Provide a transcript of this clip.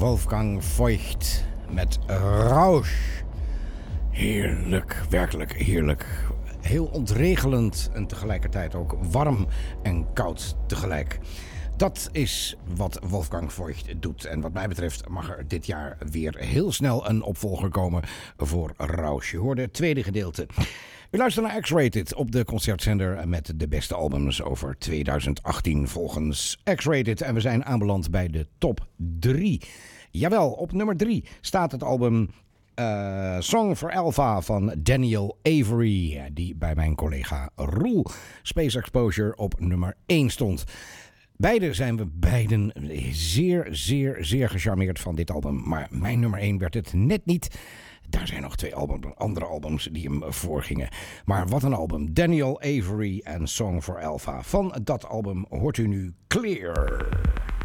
Wolfgang Voigt met Rausch. Heerlijk, werkelijk heerlijk. Heel ontregelend en tegelijkertijd ook warm en koud tegelijk. Dat is wat Wolfgang Voigt doet. En wat mij betreft mag er dit jaar weer heel snel een opvolger komen voor Rausch. Je hoorde het tweede gedeelte. U luistert naar X-Rated op de concertzender met de beste albums over 2018 volgens X-Rated. En we zijn aanbeland bij de top 3. Jawel, op nummer 3 staat het album Song for Alpha van Daniel Avery, die bij mijn collega Roel Space Exposure op nummer 1 stond. Beide zijn we zeer gecharmeerd van dit album. Maar mijn nummer 1 werd het net niet. Daar zijn nog 2 andere albums die hem voorgingen. Maar wat een album. Daniel Avery en Song for Alpha. Van dat album hoort u nu Clear.